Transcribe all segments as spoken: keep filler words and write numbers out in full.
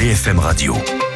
F M Radio.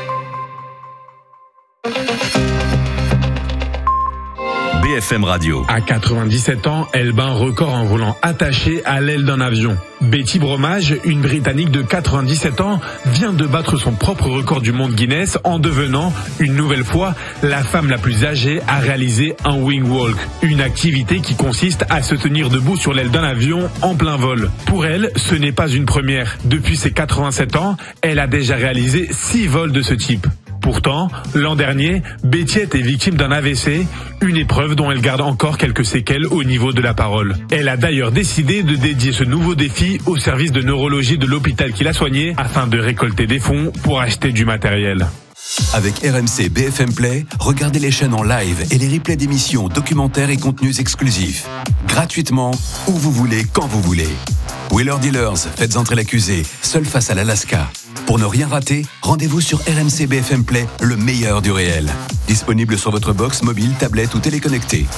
B F M Radio. À quatre-vingt-dix-sept ans, elle bat un record en volant attachée à l'aile d'un avion. Betty Bromage, une Britannique de quatre-vingt-dix-sept ans, vient de battre son propre record du monde Guinness en devenant, une nouvelle fois, la femme la plus âgée à réaliser un wing walk. Une activité qui consiste à se tenir debout sur l'aile d'un avion en plein vol. Pour elle, ce n'est pas une première. Depuis ses quatre-vingt-sept ans, elle a déjà réalisé six vols de ce type. Pourtant, l'an dernier, Betty était victime d'un A V C, une épreuve dont elle garde encore quelques séquelles au niveau de la parole. Elle a d'ailleurs décidé de dédier ce nouveau défi au service de neurologie de l'hôpital qui l'a soignée afin de récolter des fonds pour acheter du matériel. Avec R M C B F M Play, regardez les chaînes en live et les replays d'émissions, documentaires et contenus exclusifs. Gratuitement, où vous voulez, quand vous voulez. Wheeler Dealers, faites entrer l'accusé, seul face à l'Alaska. Pour ne rien rater, rendez-vous sur R M C B F M Play, le meilleur du réel. Disponible sur votre box, mobile, tablette ou téléconnecté.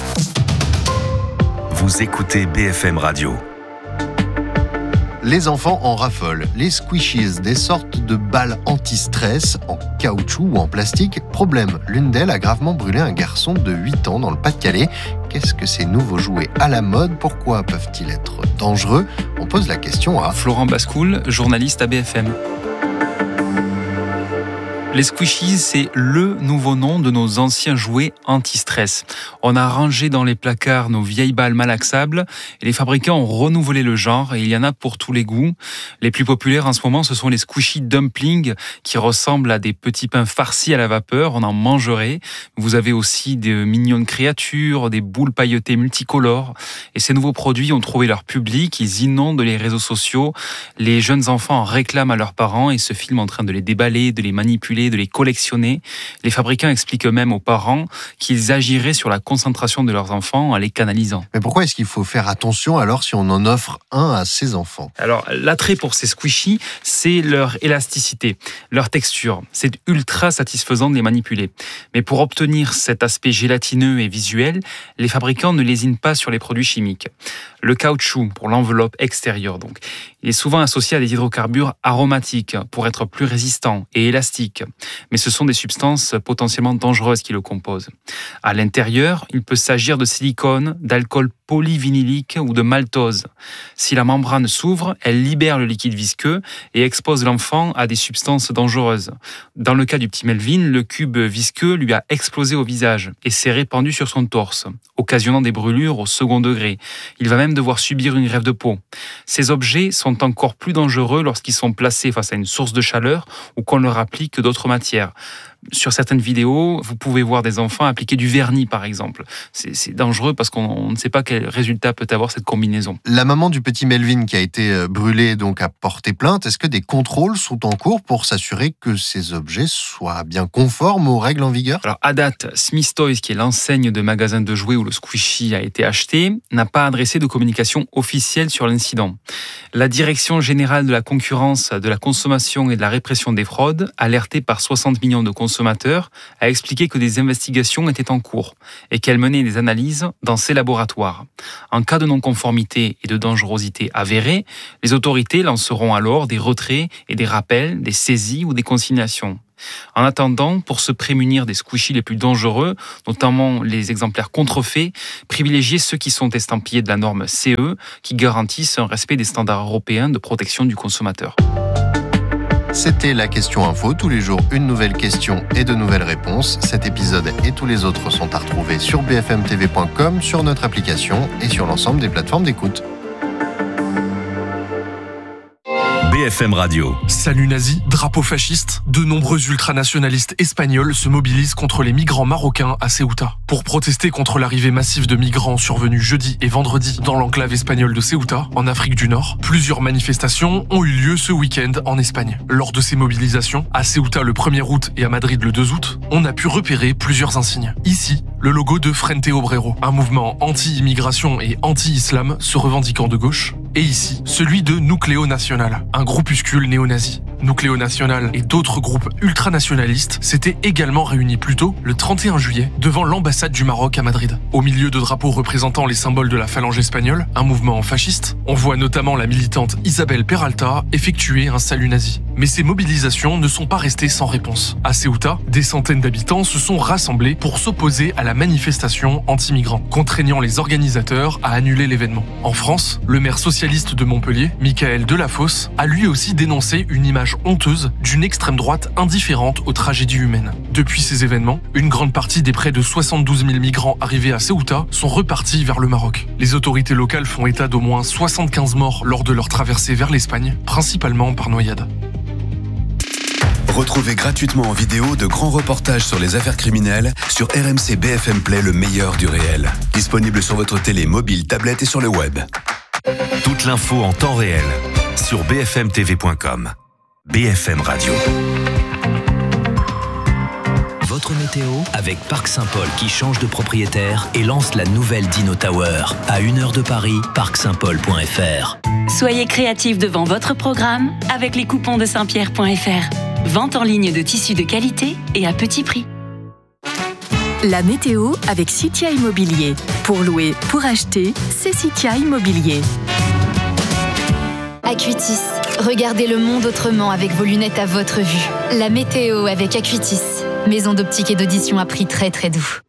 Vous écoutez B F M Radio. Les enfants en raffolent. Les squishies, des sortes de balles anti-stress en caoutchouc ou en plastique. Problème, l'une d'elles a gravement brûlé un garçon de huit ans dans le Pas-de-Calais. Qu'est-ce que ces nouveaux jouets à la mode ? Pourquoi peuvent-ils être dangereux ? On pose la question à Florent Bascoul, journaliste à B F M. Les squishies, c'est le nouveau nom de nos anciens jouets anti-stress. On a rangé dans les placards nos vieilles balles malaxables et les fabricants ont renouvelé le genre et il y en a pour tous les goûts. Les plus populaires en ce moment, ce sont les squishy dumplings qui ressemblent à des petits pains farcis à la vapeur. On en mangerait. Vous avez aussi de mignonnes créatures, des boules pailletées multicolores. Et ces nouveaux produits ont trouvé leur public. Ils inondent les réseaux sociaux. Les jeunes enfants en réclament à leurs parents et se filment en train de les déballer, de les manipuler, de les collectionner. Les fabricants expliquent eux-mêmes aux parents qu'ils agiraient sur la concentration de leurs enfants en les canalisant. Mais pourquoi est-ce qu'il faut faire attention alors si on en offre un à ses enfants ? Alors, l'attrait pour ces squishies, c'est leur élasticité, leur texture. C'est ultra satisfaisant de les manipuler. Mais pour obtenir cet aspect gélatineux et visuel, les fabricants ne lésinent pas sur les produits chimiques. Le caoutchouc, pour l'enveloppe extérieure donc, il est souvent associé à des hydrocarbures aromatiques pour être plus résistant et élastique. Mais ce sont des substances potentiellement dangereuses qui le composent. À l'intérieur, il peut s'agir de silicone, d'alcool polyvinylique ou de maltose. Si la membrane s'ouvre, elle libère le liquide visqueux et expose l'enfant à des substances dangereuses. Dans le cas du petit Melvin, le cube visqueux lui a explosé au visage et s'est répandu sur son torse, occasionnant des brûlures au second degré. Il va même devoir subir une greffe de peau. Ces objets sont encore plus dangereux lorsqu'ils sont placés face à une source de chaleur ou qu'on leur applique d'autres matières. Sur certaines vidéos, vous pouvez voir des enfants appliquer du vernis, par exemple. C'est, c'est dangereux parce qu'on on ne sait pas quel résultat peut avoir cette combinaison. La maman du petit Melvin qui a été brûlé donc a porté plainte. Est-ce que des contrôles sont en cours pour s'assurer que ces objets soient bien conformes aux règles en vigueur ? Alors, à date, Smith Toys, qui est l'enseigne de magasins de jouets où le squishy a été acheté, n'a pas adressé de communication officielle sur l'incident. La Direction générale de la concurrence, de la consommation et de la répression des fraudes, alertée par soixante millions de consommateurs, a expliqué que des investigations étaient en cours et qu'elle menait des analyses dans ses laboratoires. En cas de non-conformité et de dangerosité avérée, les autorités lanceront alors des retraits et des rappels, des saisies ou des consignations. En attendant, pour se prémunir des squishies les plus dangereux, notamment les exemplaires contrefaits, privilégiez ceux qui sont estampillés de la norme C E, qui garantissent un respect des standards européens de protection du consommateur. C'était la question info. Tous les jours, une nouvelle question et de nouvelles réponses. Cet épisode et tous les autres sont à retrouver sur b f m t v point com, sur notre application et sur l'ensemble des plateformes d'écoute. B F M Radio. Salut nazi, drapeau fasciste, de nombreux ultranationalistes espagnols se mobilisent contre les migrants marocains à Ceuta. Pour protester contre l'arrivée massive de migrants survenus jeudi et vendredi dans l'enclave espagnole de Ceuta, en Afrique du Nord, plusieurs manifestations ont eu lieu ce week-end en Espagne. Lors de ces mobilisations, à Ceuta le premier août et à Madrid le deux août, on a pu repérer plusieurs insignes. Ici, le logo de Frente Obrero, un mouvement anti-immigration et anti-islam se revendiquant de gauche. Et ici, celui de Nucleo Nacional, un groupuscule néo-nazi. Nucleo Nacional et d'autres groupes ultranationalistes s'étaient également réunis plus tôt, le trente et un juillet, devant l'ambassade du Maroc à Madrid. Au milieu de drapeaux représentant les symboles de la phalange espagnole, un mouvement fasciste, on voit notamment la militante Isabel Peralta effectuer un salut nazi. Mais ces mobilisations ne sont pas restées sans réponse. À Ceuta, des centaines d'habitants se sont rassemblés pour s'opposer à la manifestation anti-migrants, contraignant les organisateurs à annuler l'événement. En France, le maire socialiste de Montpellier, Michael Delafosse, a lui aussi dénoncé une image honteuse d'une extrême droite indifférente aux tragédies humaines. Depuis ces événements, une grande partie des près de soixante-douze mille migrants arrivés à Ceuta sont repartis vers le Maroc. Les autorités locales font état d'au moins soixante-quinze morts lors de leur traversée vers l'Espagne, principalement par noyade. Retrouvez gratuitement en vidéo de grands reportages sur les affaires criminelles sur R M C B F M Play, le meilleur du réel. Disponible sur votre télé, mobile, tablette et sur le web. Toute l'info en temps réel sur b f m t v point com. B F M Radio. Votre météo avec Parc Saint-Paul qui change de propriétaire et lance la nouvelle Dino Tower. À une heure de Paris, parc saint paul point f r. Soyez créatifs devant votre programme avec les coupons de saint pierre point f r. Vente en ligne de tissus de qualité et à petit prix. La météo avec Citia Immobilier. Pour louer, pour acheter, c'est Citia Immobilier. Acuitis. Regardez le monde autrement avec vos lunettes à votre vue. La météo avec Acuitis. Maison d'optique et d'audition à prix très très doux.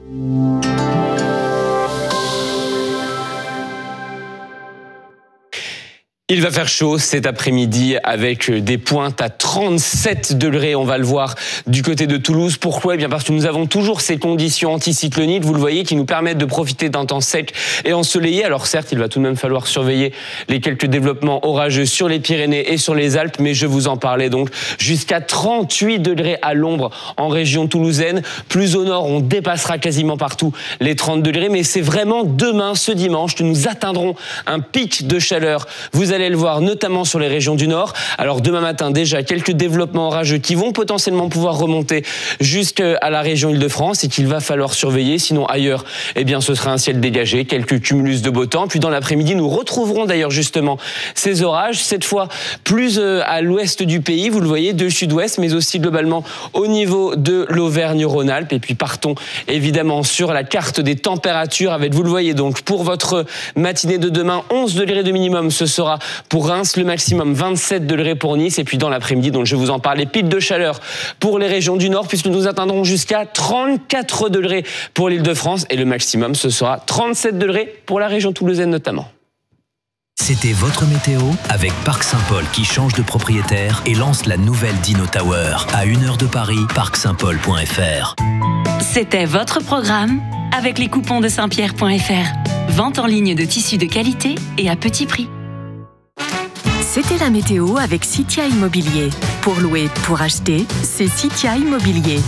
Il va faire chaud cet après-midi avec des pointes à trente-sept degrés. On va le voir du côté de Toulouse. Pourquoi ? Eh bien parce que nous avons toujours ces conditions anticycloniques, vous le voyez, qui nous permettent de profiter d'un temps sec et ensoleillé. Alors certes, il va tout de même falloir surveiller les quelques développements orageux sur les Pyrénées et sur les Alpes, mais je vous en parlais donc jusqu'à trente-huit degrés à l'ombre en région toulousaine. Plus au nord, on dépassera quasiment partout les trente degrés, mais c'est vraiment demain, ce dimanche, que nous atteindrons un pic de chaleur. Vous allez le voir notamment sur les régions du Nord. Alors demain matin déjà quelques développements orageux qui vont potentiellement pouvoir remonter jusqu'à la région Île-de-France et qu'il va falloir surveiller. Sinon ailleurs, eh bien ce sera un ciel dégagé, quelques cumulus de beau temps. Puis dans l'après-midi, nous retrouverons d'ailleurs justement ces orages, cette fois plus à l'ouest du pays, vous le voyez, de sud-ouest, mais aussi globalement au niveau de l'Auvergne-Rhône-Alpes. Et puis partons évidemment sur la carte des températures avec, vous le voyez donc, pour votre matinée de demain, onze degrés de minimum, ce sera pour Reims, le maximum vingt-sept degrés pour Nice. Et puis dans l'après-midi, donc je vous en parle, les pics de chaleur pour les régions du Nord, puisque nous atteindrons jusqu'à trente-quatre degrés pour l'Île-de-France. Et le maximum, ce sera trente-sept degrés pour la région toulousaine notamment. C'était votre météo avec Parc Saint-Paul qui change de propriétaire et lance la nouvelle Dino Tower. À une heure de Paris, parc saint paul point f r. C'était votre programme avec les coupons de saint pierre point f r. Vente en ligne de tissus de qualité et à petit prix. C'était la météo avec Citia Immobilier. Pour louer, pour acheter, c'est Citia Immobilier.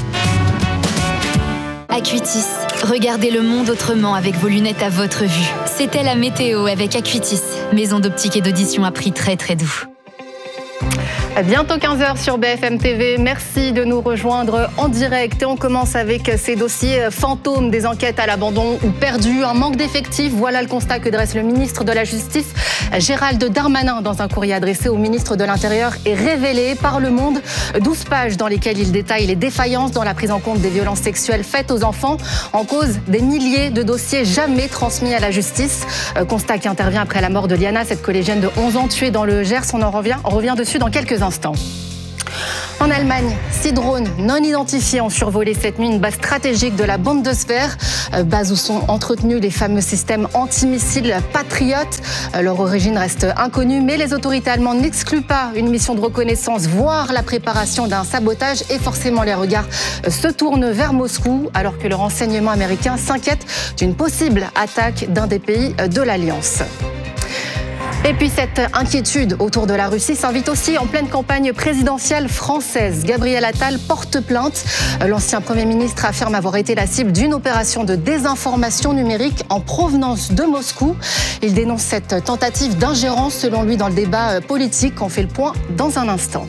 Acuitis. Regardez le monde autrement avec vos lunettes à votre vue. C'était la météo avec Acuitis. Maison d'optique et d'audition à prix très très doux. Bientôt quinze heures sur B F M T V. Merci de nous rejoindre en direct. Et on commence avec ces dossiers fantômes, des enquêtes à l'abandon ou perdues, un manque d'effectifs. Voilà le constat que dresse le ministre de la Justice, Gérald Darmanin, dans un courrier adressé au ministre de l'Intérieur et révélé par Le Monde. douze pages dans lesquelles il détaille les défaillances dans la prise en compte des violences sexuelles faites aux enfants. En cause, des milliers de dossiers jamais transmis à la justice. Constat qui intervient après la mort de Liana, cette collégienne de onze ans tuée dans le Gers. On en revient, on revient dessus dans quelques instants. En Allemagne, six drones non identifiés ont survolé cette nuit une base stratégique de la Bundeswehr, base où sont entretenus les fameux systèmes antimissiles Patriot. Leur origine reste inconnue, mais les autorités allemandes n'excluent pas une mission de reconnaissance, voire la préparation d'un sabotage, et forcément les regards se tournent vers Moscou, alors que le renseignement américain s'inquiète d'une possible attaque d'un des pays de l'Alliance. Et puis cette inquiétude autour de la Russie s'invite aussi en pleine campagne présidentielle française. Gabriel Attal porte plainte. L'ancien Premier ministre affirme avoir été la cible d'une opération de désinformation numérique en provenance de Moscou. Il dénonce cette tentative d'ingérence selon lui dans le débat politique. On fait le point dans un instant.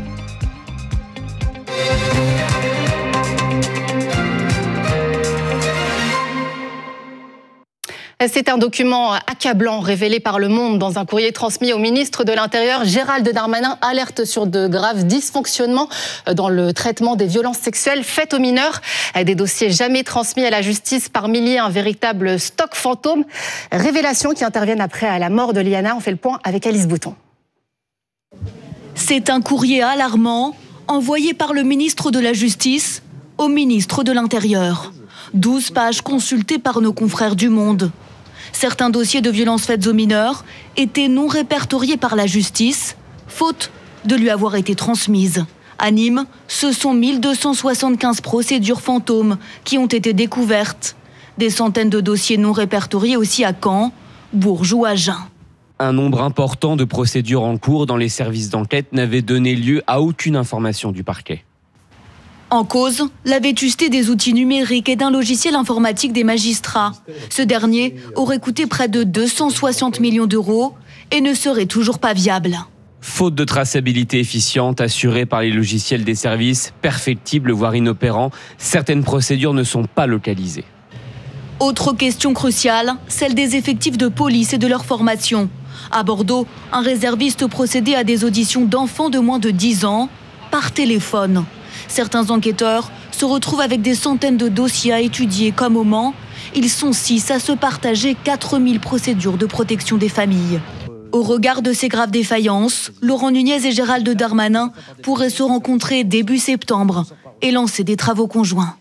C'est un document accablant révélé par Le Monde dans un courrier transmis au ministre de l'Intérieur. Gérald Darmanin alerte sur de graves dysfonctionnements dans le traitement des violences sexuelles faites aux mineurs. Des dossiers jamais transmis à la justice par milliers, un véritable stock fantôme. Révélations qui interviennent après à la mort de Liana. On fait le point avec Alice Bouton. C'est un courrier alarmant envoyé par le ministre de la Justice au ministre de l'Intérieur. douze pages consultées par nos confrères du Monde. Certains dossiers de violences faites aux mineurs étaient non répertoriés par la justice, faute de lui avoir été transmises. À Nîmes, ce sont mille deux cent soixante-quinze procédures fantômes qui ont été découvertes. Des centaines de dossiers non répertoriés aussi à Caen, Bourges ou Agen. Un nombre important de procédures en cours dans les services d'enquête n'avait donné lieu à aucune information du parquet. En cause, la vétusté des outils numériques et d'un logiciel informatique des magistrats. Ce dernier aurait coûté près de deux cent soixante millions d'euros et ne serait toujours pas viable. Faute de traçabilité efficiente assurée par les logiciels des services, perfectibles voire inopérants, certaines procédures ne sont pas localisées. Autre question cruciale, celle des effectifs de police et de leur formation. À Bordeaux, un réserviste procédait à des auditions d'enfants de moins de dix ans par téléphone. Certains enquêteurs se retrouvent avec des centaines de dossiers à étudier, comme au Mans. Ils sont six à se partager quatre mille procédures de protection des familles. Au regard de ces graves défaillances, Laurent Nunez et Gérald Darmanin pourraient se rencontrer début septembre et lancer des travaux conjoints.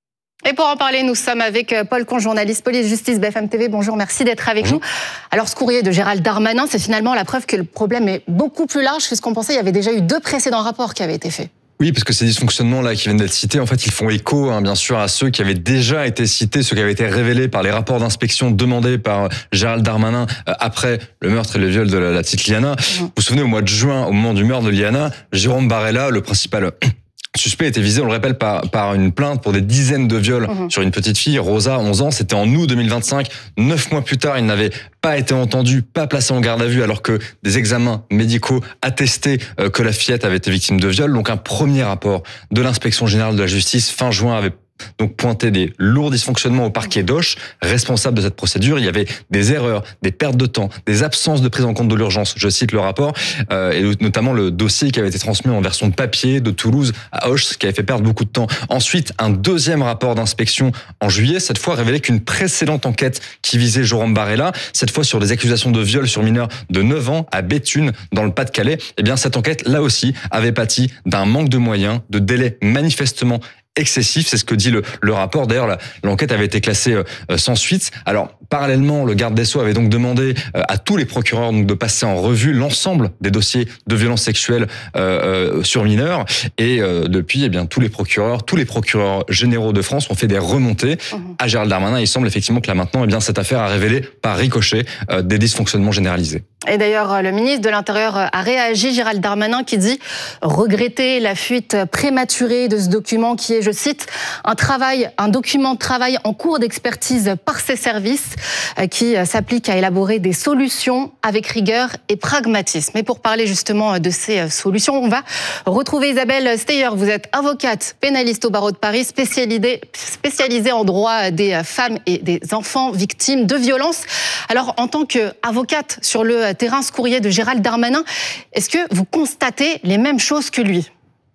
Et pour en parler, nous sommes avec Paul Comte, journaliste police-justice B F M T V. Bonjour, merci d'être avec Bonjour. nous. Alors, ce courrier de Gérald Darmanin, c'est finalement la preuve que le problème est beaucoup plus large que ce qu'on pensait. Il y avait déjà eu deux précédents rapports qui avaient été faits. Oui, parce que ces dysfonctionnements-là qui viennent d'être cités, en fait, ils font écho, hein, bien sûr, à ceux qui avaient déjà été cités, ceux qui avaient été révélés par les rapports d'inspection demandés par Gérald Darmanin euh, après le meurtre et le viol de la, la petite Liana. Mmh. Vous vous souvenez, au mois de juin, au moment du meurtre de Liana, Jérôme Barella, le principal suspect, était visé, on le rappelle, par, par une plainte pour des dizaines de viols mmh. sur une petite fille, Rosa, onze ans. C'était en août deux mille vingt-cinq. Neuf mois plus tard, il n'avait pas été entendu, pas placé en garde à vue, alors que des examens médicaux attestaient que la fillette avait été victime de viol. Donc un premier rapport de l'inspection générale de la justice fin juin avait donc pointé des lourds dysfonctionnements au parquet d'Auch, responsable de cette procédure. Il y avait des erreurs, des pertes de temps, des absences de prise en compte de l'urgence. Je cite le rapport, euh, et notamment le dossier qui avait été transmis en version papier de Toulouse à Auch, ce qui avait fait perdre beaucoup de temps. Ensuite, un deuxième rapport d'inspection en juillet, cette fois révélait qu'une précédente enquête qui visait Jérôme Barella, cette fois sur des accusations de viol sur mineurs de neuf ans à Béthune, dans le Pas-de-Calais, eh bien cette enquête, là aussi, avait pâti d'un manque de moyens, de délais manifestement excessif, c'est ce que dit le, le rapport. D'ailleurs, la, l'enquête avait été classée euh, sans suite. Alors, parallèlement, le garde des Sceaux avait donc demandé euh, à tous les procureurs donc de passer en revue l'ensemble des dossiers de violences sexuelles euh, euh, sur mineurs. Et euh, depuis, eh bien, tous les procureurs, tous les procureurs généraux de France ont fait des remontées mmh. à Gérald Darmanin. Il semble effectivement que là maintenant, eh bien, cette affaire a révélé par ricochet euh, des dysfonctionnements généralisés. Et d'ailleurs, le ministre de l'Intérieur a réagi, Gérald Darmanin, qui dit regretter la fuite prématurée de ce document qui est, je cite, un travail, un document de travail en cours d'expertise par ses services qui s'applique à élaborer des solutions avec rigueur et pragmatisme. Et pour parler justement de ces solutions, on va retrouver Isabelle Steyer. Vous êtes avocate, pénaliste au barreau de Paris, spécialisée, spécialisée en droit des femmes et des enfants victimes de violences. Alors, en tant qu'avocate sur le terrain, ce courrier de Gérald Darmanin, est-ce que vous constatez les mêmes choses que lui ?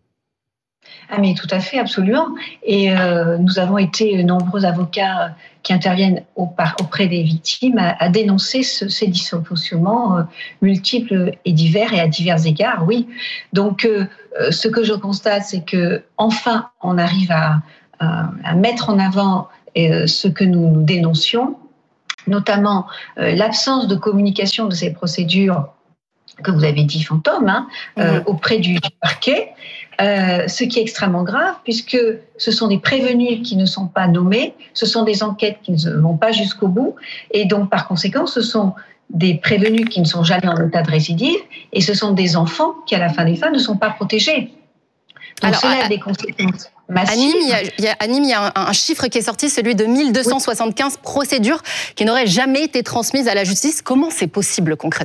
Ah mais tout à fait, absolument. Et euh, nous avons été nombreux avocats qui interviennent au, par, auprès des victimes à, à dénoncer ce, ces dysfonctionnements euh, multiples et divers et à divers égards, oui. Donc euh, ce que je constate, c'est que enfin on arrive à, à, à mettre en avant euh, ce que nous, nous dénoncions, notamment euh, l'absence de communication de ces procédures que vous avez dit fantômes, hein, euh, mmh. auprès du, du parquet, euh, ce qui est extrêmement grave puisque ce sont des prévenus qui ne sont pas nommés, ce sont des enquêtes qui ne vont pas jusqu'au bout et donc par conséquent ce sont des prévenus qui ne sont jamais en état de récidive et ce sont des enfants qui à la fin des fins ne sont pas protégés. Donc Alors, cela à, a des conséquences massives. À Nîmes, il y a, il y a, à Nîmes, il y a un, un chiffre qui est sorti, celui de mille deux cent soixante-quinze oui. procédures qui n'auraient jamais été transmises à la justice. Comment c'est possible concrètement ?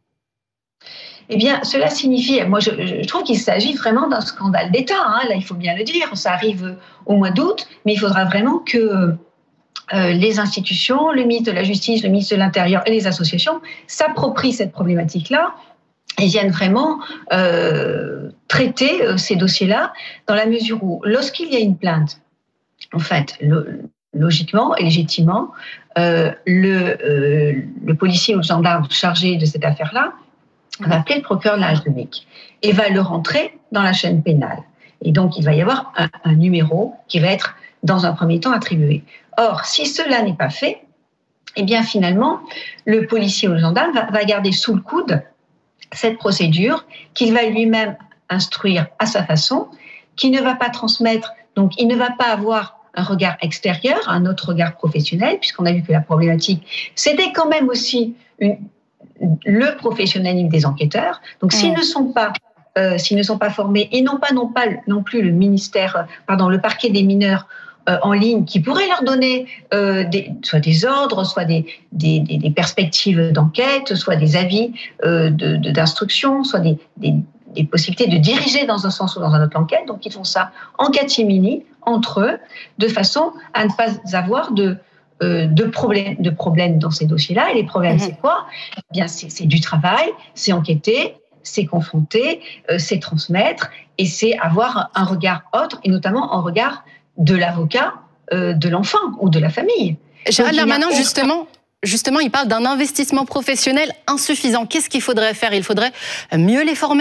Eh bien, cela signifie, moi je, je trouve qu'il s'agit vraiment d'un scandale d'État, hein, là il faut bien le dire, ça arrive au mois d'août, mais il faudra vraiment que euh, les institutions, le ministre de la Justice, le ministre de l'Intérieur et les associations s'approprient cette problématique-là et viennent vraiment euh, traiter euh, ces dossiers-là dans la mesure où, lorsqu'il y a une plainte, en fait, le, logiquement et légitimement, euh, le, euh, le policier ou le gendarme chargé de cette affaire-là va appeler le procureur de la République et va le rentrer dans la chaîne pénale. Et donc, il va y avoir un, un numéro qui va être, dans un premier temps, attribué. Or, si cela n'est pas fait, eh bien, finalement, le policier ou le gendarme va, va garder sous le coude cette procédure qu'il va lui-même instruire à sa façon, qui ne va pas transmettre, donc il ne va pas avoir un regard extérieur, un autre regard professionnel, puisqu'on a vu que la problématique, c'était quand même aussi une, le professionnalisme des enquêteurs. Donc, s'ils ne sont pas Euh, s'ils ne sont pas formés, et non pas, non pas non plus le ministère, pardon, le parquet des mineurs euh, en ligne, qui pourrait leur donner euh, des, soit des ordres, soit des, des, des, des perspectives d'enquête, soit des avis euh, de, de, d'instruction, soit des, des, des possibilités de diriger dans un sens ou dans un autre l'enquête. Donc, ils font ça en catimini, entre eux, de façon à ne pas avoir de Euh, de problèmes de problèmes dans ces dossiers-là. Et les problèmes, mmh. c'est quoi ? Eh bien, c'est, c'est du travail, c'est enquêter, c'est confronter, euh, c'est transmettre, et c'est avoir un regard autre, et notamment un regard de l'avocat, euh, de l'enfant ou de la famille. Gérald Darmanin, justement, justement, il parle d'un investissement professionnel insuffisant. Qu'est-ce qu'il faudrait faire ? Il faudrait mieux les former ?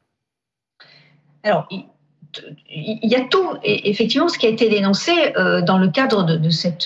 Alors, il, il y a tout, et effectivement, ce qui a été dénoncé euh, dans le cadre de, de, cette,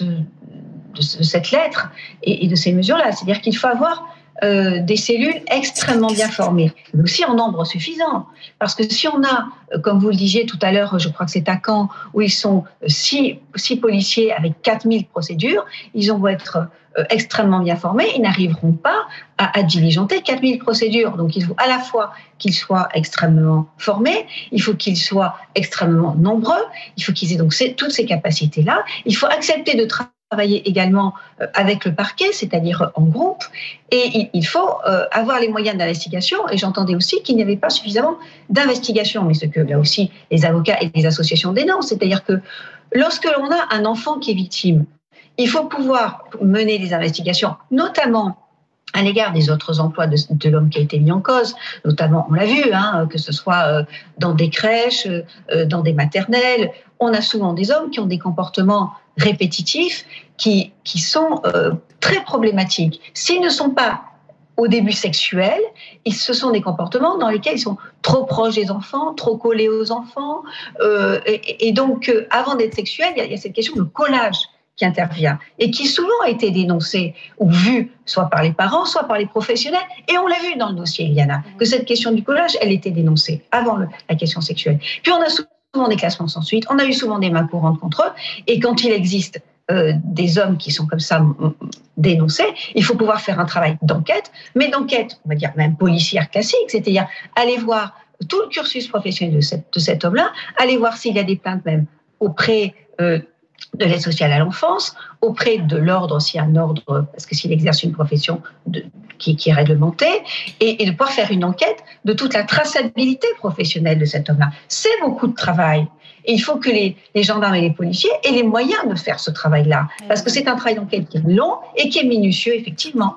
de cette lettre et, et de ces mesures-là. C'est-à-dire qu'il faut avoir Euh, des cellules extrêmement bien formées, mais aussi en nombre suffisant. Parce que si on a, comme vous le disiez tout à l'heure, je crois que c'est à Caen, où ils sont six, six policiers avec quatre mille procédures, ils vont être euh, extrêmement bien formés, ils n'arriveront pas à, à diligenter quatre mille procédures. Donc il faut à la fois qu'ils soient extrêmement formés, il faut qu'ils soient extrêmement nombreux, il faut qu'ils aient donc ces, toutes ces capacités-là, il faut accepter de travailler travailler également avec le parquet, c'est-à-dire en groupe, et il faut avoir les moyens d'investigation, et j'entendais aussi qu'il n'y avait pas suffisamment d'investigation, mais ce que là aussi les avocats et les associations dénoncent, c'est-à-dire que lorsque l'on a un enfant qui est victime, il faut pouvoir mener des investigations, notamment à l'égard des autres emplois de, de l'homme qui a été mis en cause, notamment, on l'a vu, hein, que ce soit euh, dans des crèches, euh, dans des maternelles. On a souvent des hommes qui ont des comportements répétitifs qui, qui sont euh, très problématiques. S'ils ne sont pas au début sexuels, ce sont des comportements dans lesquels ils sont trop proches des enfants, trop collés aux enfants. Euh, et, et donc, euh, avant d'être sexuels, il y, a, il y a cette question de collage qui intervient et qui souvent a été dénoncée ou vue soit par les parents, soit par les professionnels. Et on l'a vu dans le dossier Iliana, que cette question du collage, elle était dénoncée avant le, la question sexuelle. Puis on a souvent des classements sans suite, on a eu souvent des mains courantes contre eux, et quand il existe euh, des hommes qui sont comme ça m- dénoncés, il faut pouvoir faire un travail d'enquête, mais d'enquête, on va dire même policière classique, c'est-à-dire aller voir tout le cursus professionnel de, cette, de cet homme-là, aller voir s'il y a des plaintes même auprès euh, de l'aide sociale à l'enfance, auprès de l'ordre, s'il y a un ordre, parce que s'il exerce une profession de, qui, qui est réglementée, et, et de pouvoir faire une enquête de toute la traçabilité professionnelle de cet homme-là. C'est beaucoup de travail. Et il faut que les, les gendarmes et les policiers aient les moyens de faire ce travail-là, parce que c'est un travail d'enquête qui est long et qui est minutieux, effectivement.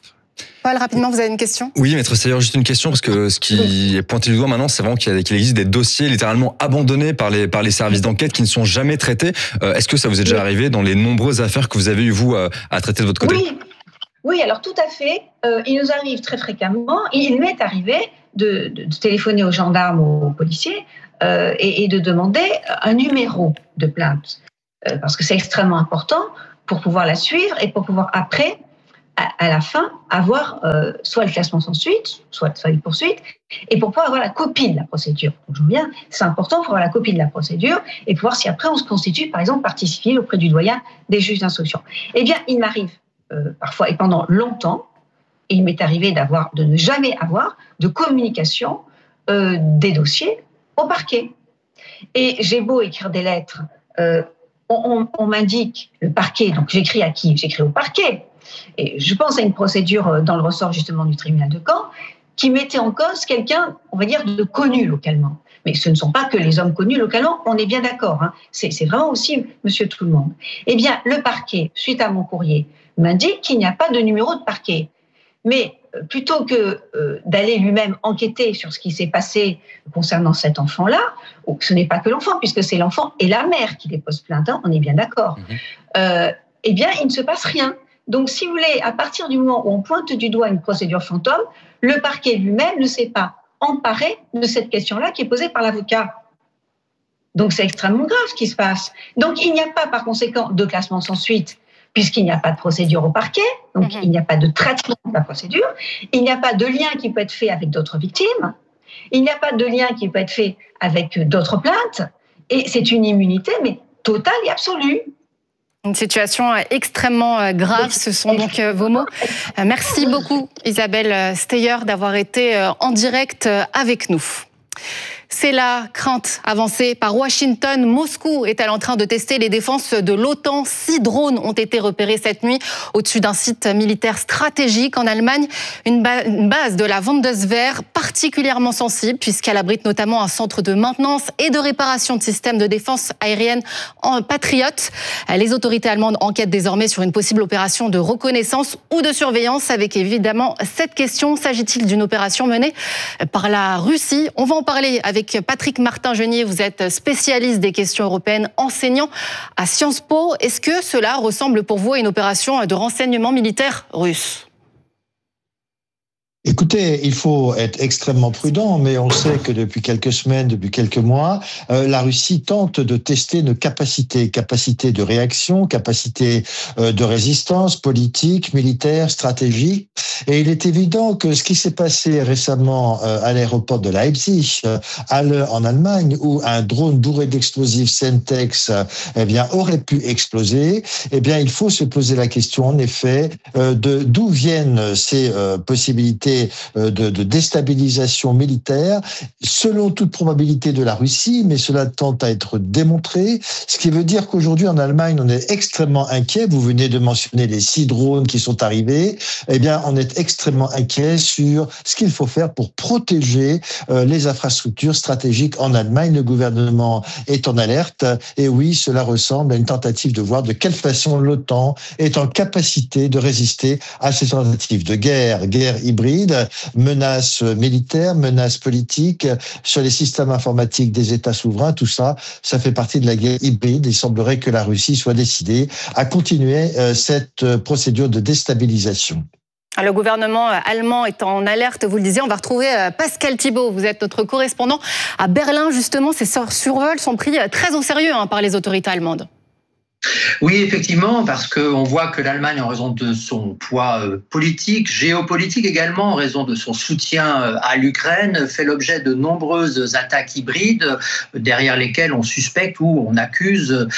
Paul, rapidement, vous avez une question ? Oui, maître Sayer, juste une question, parce que ce qui est pointé du doigt maintenant, c'est vraiment qu'il, y a, qu'il existe des dossiers littéralement abandonnés par les, par les services d'enquête qui ne sont jamais traités. Euh, est-ce que ça vous est déjà oui. arrivé dans les nombreuses affaires que vous avez eu, vous, à, à traiter de votre côté ? Oui, oui, alors tout à fait. Euh, il nous arrive très fréquemment, il m'est arrivé de, de, de téléphoner aux gendarmes ou aux policiers euh, et, et de demander un numéro de plainte, euh, parce que c'est extrêmement important pour pouvoir la suivre et pour pouvoir après, à la fin, avoir euh, soit le classement sans suite, soit, soit une poursuite, et pour pouvoir avoir la copie de la procédure. Donc, je reviens, c'est important pour avoir la copie de la procédure et pouvoir si après on se constitue, par exemple, partie civile auprès du doyen des juges d'instruction. Eh bien, il m'arrive euh, parfois et pendant longtemps, et il m'est arrivé d'avoir, de ne jamais avoir de communication euh, des dossiers au parquet. Et j'ai beau écrire des lettres, euh, on, on, on m'indique le parquet, donc j'écris à qui ? J'écris au parquet. Et je pense à une procédure dans le ressort justement du tribunal de Caen qui mettait en cause quelqu'un, on va dire, de connu localement. Mais ce ne sont pas que les hommes connus localement, on est bien d'accord. Hein. C'est, c'est vraiment aussi monsieur tout le monde. Eh bien, le parquet, suite à mon courrier, m'indique qu'il n'y a pas de numéro de parquet. Mais plutôt que euh, d'aller lui-même enquêter sur ce qui s'est passé concernant cet enfant-là, ou ce n'est pas que l'enfant, puisque c'est l'enfant et la mère qui déposent plainte, hein, on est bien d'accord, mmh. euh, eh bien, il ne se passe rien. Donc, si vous voulez, à partir du moment où on pointe du doigt une procédure fantôme, Le parquet lui-même ne s'est pas emparé de cette question-là qui est posée par l'avocat. Donc c'est extrêmement grave ce qui se passe. Donc il n'y a pas par conséquent de classement sans suite, puisqu'il n'y a pas de procédure au parquet, donc mmh. il n'y a pas de traitement de la procédure, il n'y a pas de lien qui peut être fait avec d'autres victimes, il n'y a pas de lien qui peut être fait avec d'autres plaintes, et c'est une immunité, mais totale et absolue. Une situation extrêmement grave, ce sont donc vos mots. Merci beaucoup Isabelle Steyer d'avoir été en direct avec nous. C'est la crainte avancée par Washington. Moscou est-elle en train de tester les défenses de l'OTAN? Six drones ont été repérés cette nuit au-dessus d'un site militaire stratégique en Allemagne. Une, ba- une base de la Bundeswehr particulièrement sensible puisqu'elle abrite notamment un centre de maintenance et de réparation de systèmes de défense aérienne en Patriot. Les autorités allemandes enquêtent désormais sur une possible opération de reconnaissance ou de surveillance avec évidemment cette question. S'agit-il d'une opération menée par la Russie? On va en parler avec Avec Patrick Martin-Genier, vous êtes spécialiste des questions européennes, enseignant à Sciences Po. Est-ce que cela ressemble pour vous à une opération de renseignement militaire russe ? Écoutez, il faut être extrêmement prudent, mais on sait que depuis quelques semaines, depuis quelques mois, euh, la Russie tente de tester nos capacités, capacités de réaction, capacités euh, de résistance politique, militaire, stratégique. Et il est évident que ce qui s'est passé récemment euh, à l'aéroport de Leipzig, euh, à l'heure en Allemagne, où un drone bourré d'explosifs Semtex, euh, eh bien, aurait pu exploser, eh bien, il faut se poser la question, en effet, euh, de d'où viennent ces euh, possibilités De, de déstabilisation militaire, selon toute probabilité de la Russie, mais cela tente à être démontré, ce qui veut dire qu'aujourd'hui en Allemagne, on est extrêmement inquiet. Vous venez de mentionner les six drones qui sont arrivés. Eh bien, on est extrêmement inquiet sur ce qu'il faut faire pour protéger euh, les infrastructures stratégiques en Allemagne. Le gouvernement est en alerte. Et oui, cela ressemble à une tentative de voir de quelle façon l'OTAN est en capacité de résister à ces tentatives de guerre, guerre hybride, menaces militaires, menaces politiques sur les systèmes informatiques des États souverains, tout ça, ça fait partie de la guerre hybride. Il semblerait que la Russie soit décidée à continuer cette procédure de déstabilisation. Le gouvernement allemand est en alerte, vous le disiez. On va retrouver Pascal Thibault. Vous êtes notre correspondant à Berlin. Justement, ces survols sont pris très au sérieux hein, par les autorités allemandes. Oui, effectivement, parce qu'on voit que l'Allemagne, en raison de son poids politique, géopolitique également, en raison de son soutien à l'Ukraine, fait l'objet de nombreuses attaques hybrides, derrière lesquelles on suspecte ou on accuse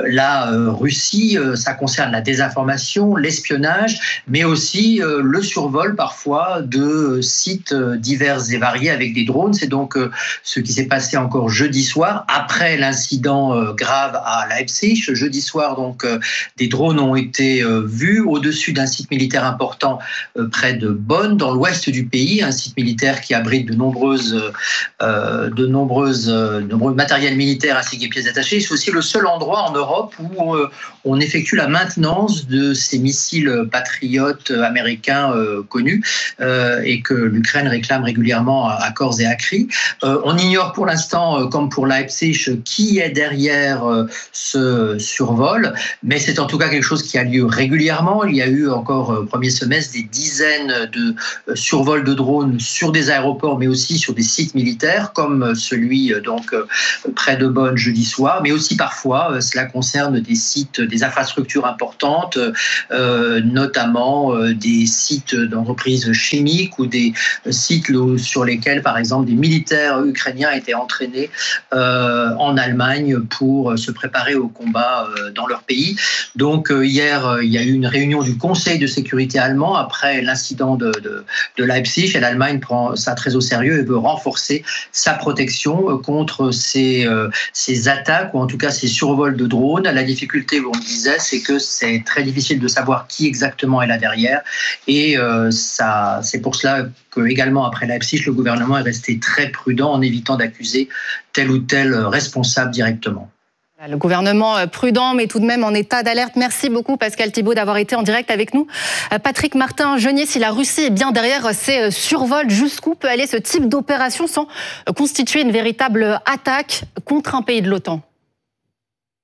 la Russie. Ça concerne la désinformation, l'espionnage, mais aussi le survol parfois de sites divers et variés avec des drones. C'est donc ce qui s'est passé encore jeudi soir, après l'incident grave à Leipzig. Jeudi soir, donc, euh, des drones ont été euh, vus au-dessus d'un site militaire important euh, près de Bonn, dans l'ouest du pays, un site militaire qui abrite de nombreuses, euh, de nombreuses, euh, nombreux matériels militaires ainsi que des pièces détachées. C'est aussi le seul endroit en Europe où euh, on effectue la maintenance de ces missiles patriotes américains euh, connus euh, et que l'Ukraine réclame régulièrement à, à corps et à cri. Euh, on ignore pour l'instant, euh, comme pour Leipzig, qui est derrière euh, ce survol, mais c'est en tout cas quelque chose qui a lieu régulièrement. Il y a eu encore au premier semestre des dizaines de survols de drones sur des aéroports, mais aussi sur des sites militaires, comme celui donc près de Bonn jeudi soir, mais aussi parfois cela concerne des sites, des infrastructures importantes, euh, notamment euh, des sites d'entreprises chimiques ou des sites sur lesquels, par exemple, des militaires ukrainiens étaient entraînés euh, en Allemagne pour se préparer au combat euh, dans leur pays. Donc euh, hier, euh, il y a eu une réunion du Conseil de sécurité allemand après l'incident de, de, de Leipzig, et l'Allemagne prend ça très au sérieux et veut renforcer sa protection euh, contre ces, euh, ces attaques, ou en tout cas ces survols de drones. La difficulté, on le disait, c'est que c'est très difficile de savoir qui exactement est là derrière, et euh, ça, c'est pour cela que également après Leipzig, le gouvernement est resté très prudent en évitant d'accuser tel ou tel responsable directement. Le gouvernement prudent, mais tout de même en état d'alerte. Merci beaucoup Pascal Thibault d'avoir été en direct avec nous. Patrick Martin-Genier, si la Russie est bien derrière ces survols, jusqu'où peut aller ce type d'opération sans constituer une véritable attaque contre un pays de l'OTAN ?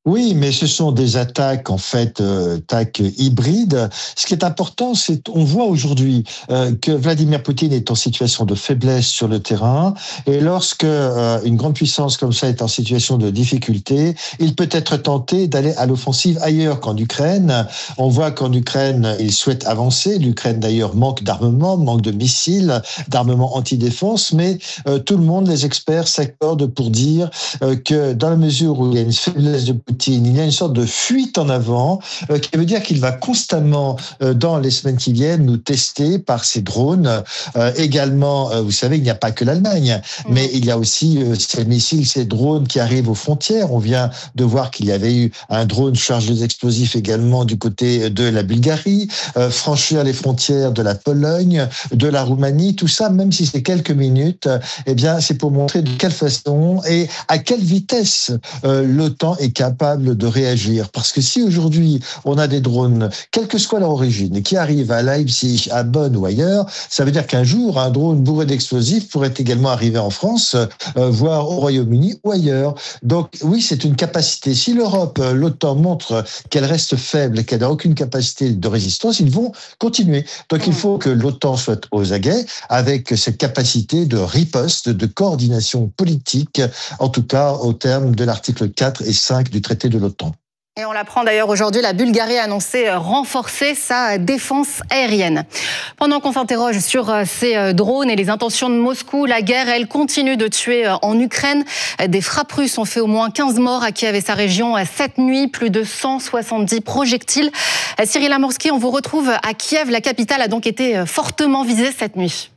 Oui, mais ce sont des attaques, en fait, euh, attaques hybrides. Ce qui est important, c'est on voit aujourd'hui euh, que Vladimir Poutine est en situation de faiblesse sur le terrain, et lorsque euh, une grande puissance comme ça est en situation de difficulté, il peut être tenté d'aller à l'offensive ailleurs qu'en Ukraine. On voit qu'en Ukraine, il souhaite avancer. L'Ukraine, d'ailleurs, manque d'armement, manque de missiles, d'armement anti-défense, mais euh, tout le monde, les experts, s'accordent pour dire euh, que dans la mesure où il y a une faiblesse de Poutine, il y a une sorte de fuite en avant euh, qui veut dire qu'il va constamment, euh, dans les semaines qui viennent, nous tester par ses drones. Euh, également, euh, vous savez, il n'y a pas que l'Allemagne, mmh. mais il y a aussi euh, ces missiles, ces drones qui arrivent aux frontières. On vient de voir qu'il y avait eu un drone chargé d'explosifs également du côté de la Bulgarie, euh, franchir les frontières de la Pologne, de la Roumanie, tout ça, même si c'est quelques minutes, euh, eh bien, c'est pour montrer de quelle façon et à quelle vitesse euh, l'OTAN est capable de réagir. Parce que si aujourd'hui on a des drones, quelle que soit leur origine, qui arrivent à Leipzig, à Bonn ou ailleurs, ça veut dire qu'un jour un drone bourré d'explosifs pourrait également arriver en France, euh, voire au Royaume-Uni ou ailleurs. Donc oui, c'est une capacité. Si l'Europe, euh, l'OTAN montre qu'elle reste faible et qu'elle n'a aucune capacité de résistance, ils vont continuer. Donc il faut que l'OTAN soit aux aguets avec cette capacité de riposte, de coordination politique, en tout cas au terme de l'article quatre et cinq du traité de l'OTAN. Et on l'apprend d'ailleurs aujourd'hui, la Bulgarie a annoncé renforcer sa défense aérienne. Pendant qu'on s'interroge sur ces drones et les intentions de Moscou, la guerre, elle continue de tuer en Ukraine. Des frappes russes ont fait au moins quinze morts à Kiev et sa région cette nuit, plus de cent soixante-dix projectiles. Cyril Amorsky, on vous retrouve à Kiev. La capitale a donc été fortement visée cette nuit.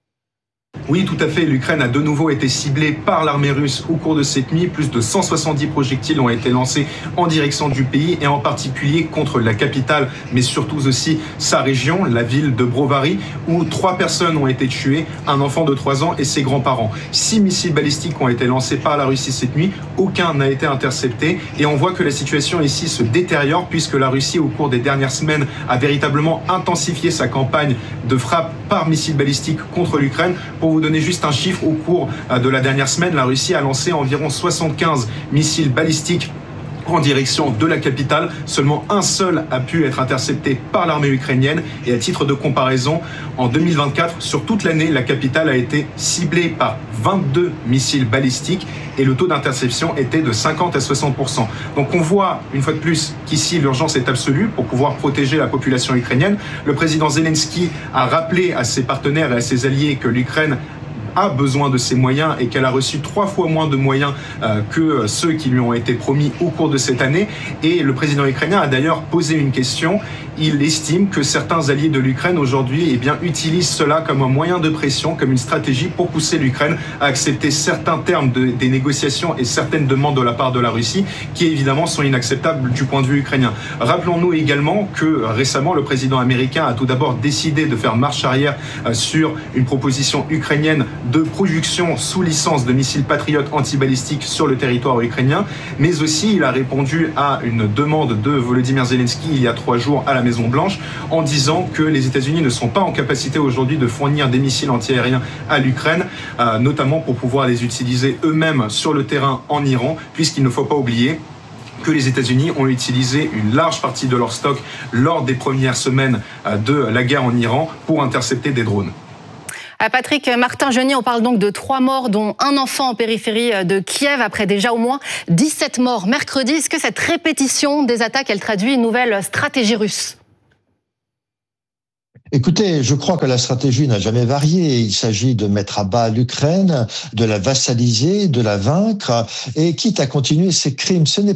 Oui, tout à fait. L'Ukraine a de nouveau été ciblée par l'armée russe au cours de cette nuit. Plus de cent soixante-dix projectiles ont été lancés en direction du pays et en particulier contre la capitale, mais surtout aussi sa région, la ville de Brovary, où trois personnes ont été tuées, un enfant de trois ans et ses grands-parents. Six missiles balistiques ont été lancés par la Russie cette nuit. Aucun n'a été intercepté et on voit que la situation ici se détériore puisque la Russie, au cours des dernières semaines, a véritablement intensifié sa campagne de frappe par missiles balistiques contre l'Ukraine. Pour vous donner juste un chiffre, au cours de la dernière semaine, la Russie a lancé environ soixante-quinze missiles balistiques en direction de la capitale. Seulement un seul a pu être intercepté par l'armée ukrainienne. Et à titre de comparaison, en deux mille vingt-quatre, sur toute l'année, la capitale a été ciblée par vingt-deux missiles balistiques et le taux d'interception était de cinquante à soixante pour cent. Donc on voit une fois de plus qu'ici l'urgence est absolue pour pouvoir protéger la population ukrainienne. Le président Zelensky a rappelé à ses partenaires et à ses alliés que l'Ukraine a besoin de ces moyens et qu'elle a reçu trois fois moins de moyens euh, que ceux qui lui ont été promis au cours de cette année. Et le président ukrainien a d'ailleurs posé une question. Il estime que certains alliés de l'Ukraine aujourd'hui eh bien, utilisent cela comme un moyen de pression, comme une stratégie pour pousser l'Ukraine à accepter certains termes de, des négociations et certaines demandes de la part de la Russie qui évidemment sont inacceptables du point de vue ukrainien. Rappelons-nous également que récemment le président américain a tout d'abord décidé de faire marche arrière euh, sur une proposition ukrainienne de production sous licence de missiles Patriot antibalistiques sur le territoire ukrainien, mais aussi il a répondu à une demande de Volodymyr Zelensky il y a trois jours à la Maison-Blanche en disant que les États-Unis ne sont pas en capacité aujourd'hui de fournir des missiles antiaériens à l'Ukraine, euh, notamment pour pouvoir les utiliser eux-mêmes sur le terrain en Iran, puisqu'il ne faut pas oublier que les États-Unis ont utilisé une large partie de leur stock lors des premières semaines de la guerre en Iran pour intercepter des drones. Patrick Martin-Genier, on parle donc de trois morts, dont un enfant en périphérie de Kiev, après déjà au moins dix-sept morts mercredi. Est-ce que cette répétition des attaques, elle traduit une nouvelle stratégie russe ? Écoutez, je crois que la stratégie n'a jamais varié. Il s'agit de mettre à bas l'Ukraine, de la vassaliser, de la vaincre, et quitte à continuer ses crimes. Ce n'est